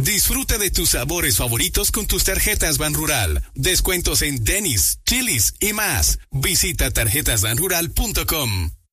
Disfruta de tus sabores favoritos con tus tarjetas Banrural. Descuentos en Denny's, Chili's y más. Visita tarjetasbanrural.com.